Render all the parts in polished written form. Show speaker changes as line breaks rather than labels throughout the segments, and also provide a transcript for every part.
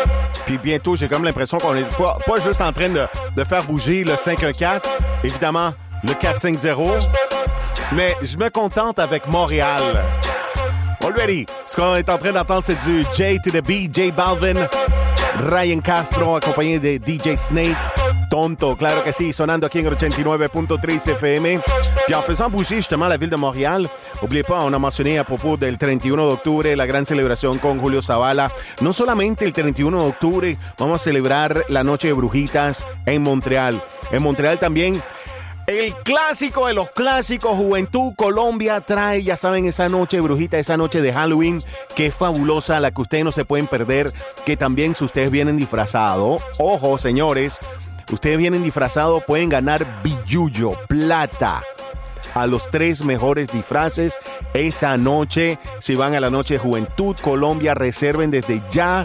Puis bientôt, j'ai comme l'impression qu'on est pas juste en train de faire bouger le 514, évidemment le 450, mais je me contente avec Montréal. Already, ce qu'on est en train d'entendre, c'est du J to the B, J Balvin, Ryan Castro, accompagné de DJ Snake. Tonto, claro que sí, sonando aquí en 89.3 FM. Puis en faisant bouger justement la ville de Montréal, n'oubliez pas, on a mentionné à propos del 31 de octubre, la gran celebración con Julio Zavala. No solamente el 31 de octubre, vamos a celebrar la Noche de Brujitas en Montreal. En Montreal también, el clásico de los clásicos, Juventud Colombia trae, ya saben, esa noche de brujita, esa noche de Halloween, que es fabulosa, la que ustedes no se pueden perder, que también si ustedes vienen disfrazados, ojo señores, ustedes vienen disfrazados, pueden ganar billullo, plata, a los 3 mejores disfraces esa noche. Si van a la noche de Juventud Colombia, reserven desde ya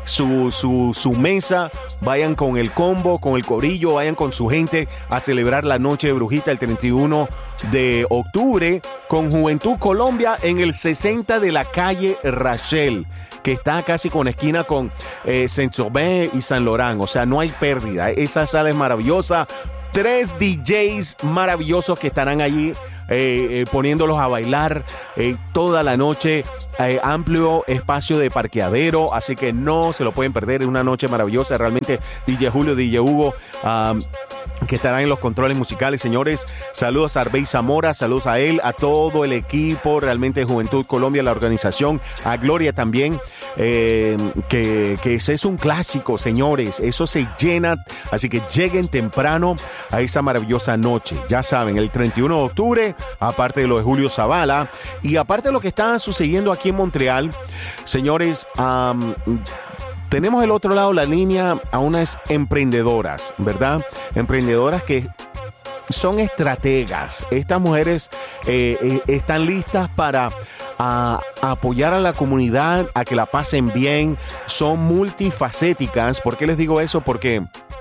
su mesa, vayan con el combo, con el corillo, vayan con su gente a celebrar la noche de brujita el 31 de octubre con Juventud Colombia en el 60 de la calle Rachel, que está casi con esquina con Saint-Urbain y Saint Laurent. O sea, no hay pérdida. Esa sala es maravillosa. 3 DJs maravillosos que estarán allí poniéndolos a bailar toda la noche. Amplio espacio de parqueadero, así que no se lo pueden perder. Es una noche maravillosa. Realmente DJ Julio, DJ Hugo, que estarán en los controles musicales, señores. Saludos a Arbey Zamora, saludos a él, a todo el equipo realmente de Juventud Colombia, la organización, a Gloria también, que ese es un clásico, señores, eso se llena, así que lleguen temprano a esa maravillosa noche. Ya saben, el 31 de octubre, aparte de lo de Julio Zavala y aparte de lo que está sucediendo aquí en Montreal, señores, tenemos del otro lado la línea a unas emprendedoras, ¿verdad? Emprendedoras que son estrategas. Estas mujeres están listas para apoyar a la comunidad, a que la pasen bien. Son multifacéticas. ¿Por qué les digo eso? Porque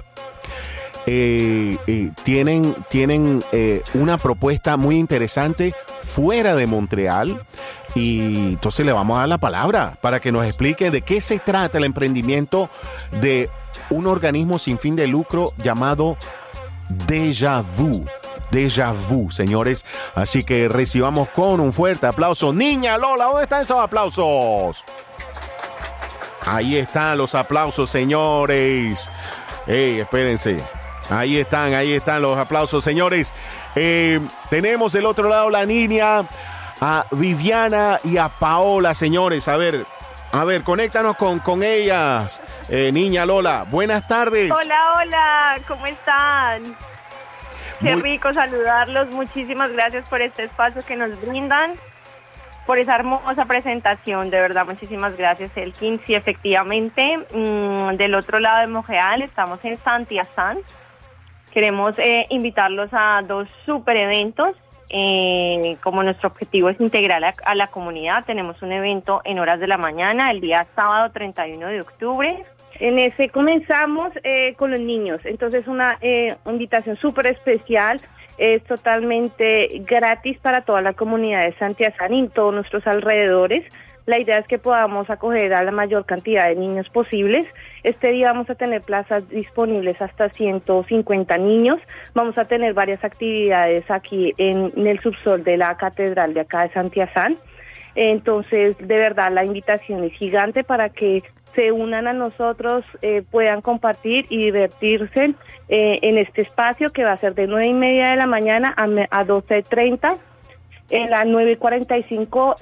tienen una propuesta muy interesante fuera de Montreal. Y entonces le vamos a dar la palabra para que nos explique de qué se trata el emprendimiento de un organismo sin fin de lucro llamado Déjà Vu. Déjà Vu, señores. Así que recibamos con un fuerte aplauso. Niña Lola, ¿dónde están esos aplausos? Ahí están los aplausos, señores. Espérense. Ahí están los aplausos, señores. Tenemos del otro lado la niña, a Viviana y a Paola, señores. A ver, conéctanos con ellas. Niña Lola, buenas tardes.
Hola, ¿cómo están? Qué rico saludarlos. Muchísimas gracias por este espacio que nos brindan, por esa hermosa presentación. De verdad, muchísimas gracias, Elkin. Sí, efectivamente, del otro lado de Montreal estamos en Saint-Hyacinthe. Queremos invitarlos a 2 super eventos. Como nuestro objetivo es integrar a la comunidad, tenemos un evento en horas de la mañana, el día sábado 31 de octubre. En ese comenzamos con los niños, entonces una invitación súper especial, es totalmente gratis para toda la comunidad de Saint-Hyacinthe y en todos nuestros alrededores. La idea es que podamos acoger a la mayor cantidad de niños posibles. Este día vamos a tener plazas disponibles hasta 150 niños. Vamos a tener varias actividades aquí en el subsol de la catedral de acá de Saint-Hyacinthe. Entonces, de verdad, la invitación es gigante para que se unan a nosotros, puedan compartir y divertirse en este espacio que va a ser de 9:30 de la mañana a 12:30 en la 945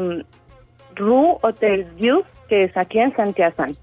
Rue Hotel View, que es aquí en Saint-Hyacinthe.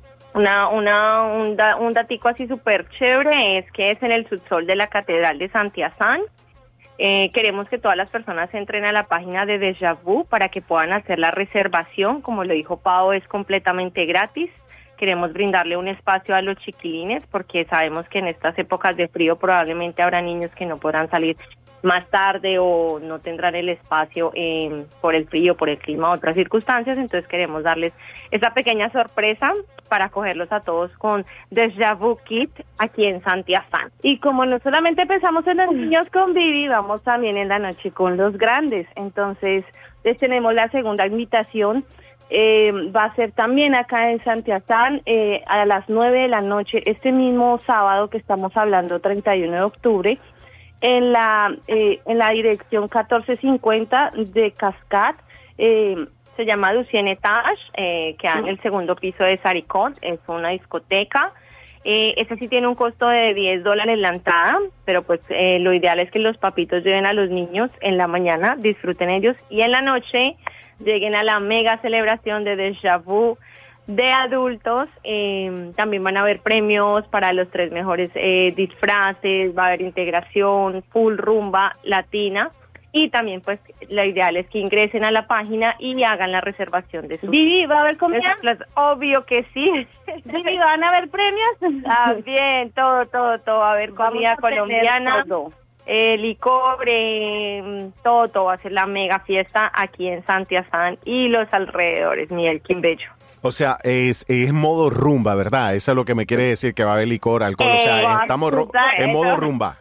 Un datico así súper chévere es que es en el subsol de la catedral de Saint-Hyacinthe. Queremos que todas las personas entren a la página de Déjà Vu para que puedan hacer la reservación. Como lo dijo Pau, es completamente gratis. Queremos brindarle un espacio a los chiquilines porque sabemos que en estas épocas de frío probablemente habrá niños que no podrán salir más tarde o no tendrán el espacio por el frío, por el clima, otras circunstancias. Entonces queremos darles esa pequeña sorpresa para acogerlos a todos con Déjà Vu Kit aquí en Saint-Hyacinthe. Y como no solamente pensamos en los niños con Vivi, vamos también en la noche con los grandes. Entonces les tenemos la segunda invitación Va a ser también acá en Santiazán a las 9 de la noche, este mismo sábado que estamos hablando, 31 de octubre, en la dirección 1450 de Cascat. Se llama Deuxième Etage, queda en el segundo piso de Saricot, es una discoteca. Este sí tiene un costo de $10 la entrada, pero pues lo ideal es que los papitos lleven a los niños en la mañana, disfruten ellos, y en la noche lleguen a la mega celebración de Déjà Vu de adultos. También van a haber premios para los 3 mejores disfraces, va a haber integración, full rumba latina. Y también, pues, lo ideal es que ingresen a la página y hagan la reservación de su...
Vivi, ¿va a haber comida?
Obvio que sí.
Vivi, ¿van a haber premios?
Bien, todo. Va a haber comida colombiana, licor, todo. Va a ser la mega fiesta aquí en Santiazán y los alrededores, Miguel Quimbello.
O sea, es modo rumba, ¿verdad? Eso es lo que me quiere decir, que va a haber licor, alcohol. O sea, estamos en modo rumba.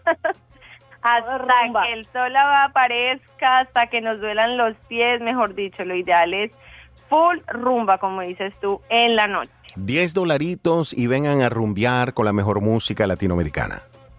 Hasta que el sol aparezca, hasta que nos duelan los pies, mejor dicho, lo ideal es full rumba, como dices tú, en la noche.
$10 y vengan a rumbear con la mejor música latinoamericana.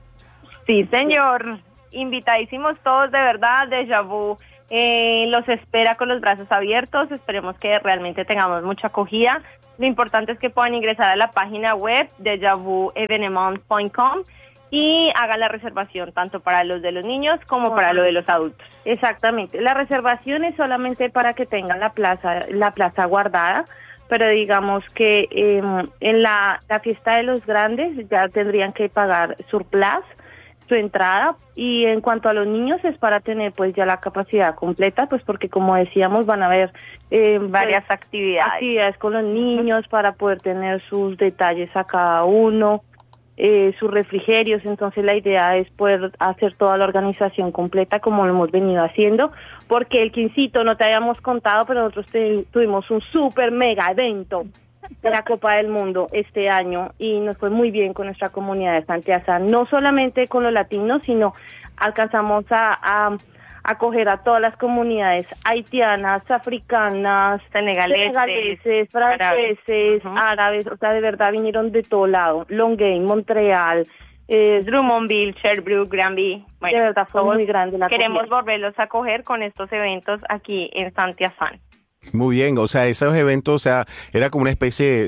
Sí, señor. Invitadísimos todos, de verdad. Déjà Vu los espera con los brazos abiertos. Esperemos que realmente tengamos mucha acogida. Lo importante es que puedan ingresar a la página web dejavuevenement.com y hagan la reservación tanto para los de los niños como para los de los adultos.
Exactamente. La reservación es solamente para que tengan la plaza guardada, pero digamos que en la fiesta de los grandes ya tendrían que pagar surplus, su entrada, y en cuanto a los niños es para tener pues ya la capacidad completa, pues porque como decíamos van a haber
varias actividades
con los niños para poder tener sus detalles a cada uno, sus refrigerios. Entonces la idea es poder hacer toda la organización completa como lo hemos venido haciendo, porque el quincito no te habíamos contado, pero nosotros tuvimos un super mega evento de la Copa del Mundo este año y nos fue muy bien con nuestra comunidad de Santiazán, no solamente con los latinos, sino alcanzamos a acoger a todas las comunidades haitianas, africanas, senegaleses, franceses, árabes, o sea, de verdad vinieron de todo lado, Longueuil, Montreal,
Drummondville, Sherbrooke, Granby.
Bueno, de verdad fue muy grande la
queremos volverlos a acoger con estos eventos aquí en Santiazán.
Muy bien, o sea, esos eventos, o sea, era como una especie,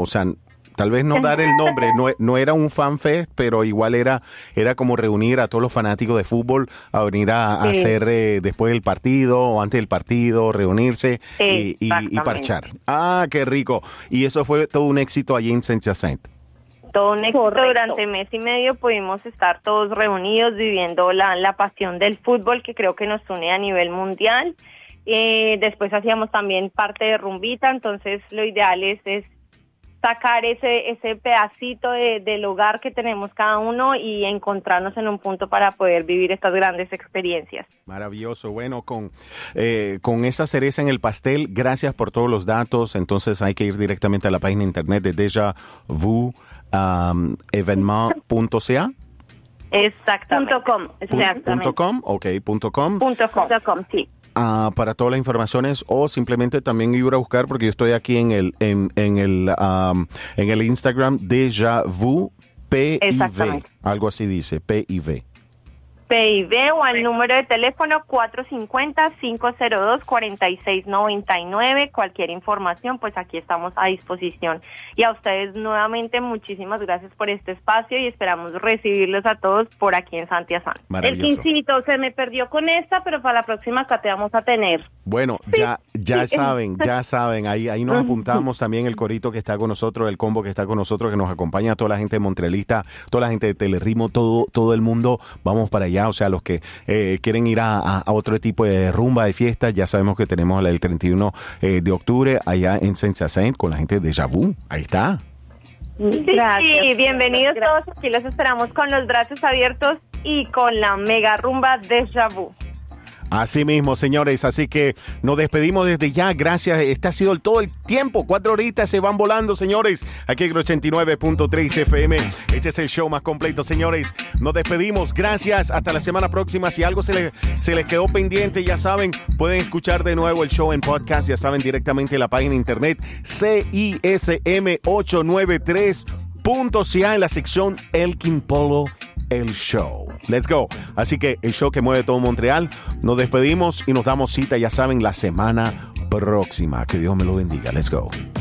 tal vez no dar el nombre, no era un fan fest, pero igual era como reunir a todos los fanáticos de fútbol a venir a hacer después del partido o antes del partido, reunirse y parchar. Ah, qué rico. Y eso fue todo un éxito allí en Saint-Hyacinthe.
Todo un éxito. Durante mes y medio pudimos estar todos reunidos viviendo la pasión del fútbol que creo que nos une a nivel mundial. Después hacíamos también parte de rumbita, entonces lo ideal es sacar ese pedacito del hogar que tenemos cada uno y encontrarnos en un punto para poder vivir estas grandes experiencias.
Maravilloso. Bueno, con esa cereza en el pastel, gracias por todos los datos. Entonces hay que ir directamente a la página internet de dejavuevenement.ca.
Exactamente.
.com,
ok,
.com, sí.
Para todas las informaciones, o simplemente también ir a buscar, porque yo estoy aquí en el Instagram Déjà Vu PIV, algo así dice, PIV
o al número de teléfono 450-502-4699. Cualquier información, pues aquí estamos a disposición. Y a ustedes nuevamente muchísimas gracias por este espacio y esperamos recibirlos a todos por aquí en Santiazán.
El quincito se me perdió con esta, pero para la próxima acá te vamos a tener.
Bueno, ya saben, ahí nos apuntamos también el corito que está con nosotros, el combo que está con nosotros, que nos acompaña, toda la gente de Montrealista, toda la gente de Telerritmo, todo el mundo, vamos para allá. O sea, los que quieren ir a otro tipo de rumba, de fiesta, ya sabemos que tenemos el 31 de octubre allá en Saint-Hyacinthe con la gente de Déjà Vu. Ahí está.
Sí, bienvenidos todos. Aquí los esperamos con los brazos abiertos y con la mega rumba Déjà Vu.
Así mismo, señores. Así que nos despedimos desde ya. Gracias. Este ha sido todo el tiempo. 4 horitas se van volando, señores. Aquí en 89.3 FM. Este es el show más completo, señores. Nos despedimos. Gracias. Hasta la semana próxima. Si algo se les quedó pendiente, ya saben, pueden escuchar de nuevo el show en podcast. Ya saben, directamente en la página de internet CISM893.ca en la sección Elkin Polo. El show. Let's go. Así que el show que mueve todo Montreal. Nos despedimos y nos damos cita, ya saben, la semana próxima. Que Dios me lo bendiga. Let's go.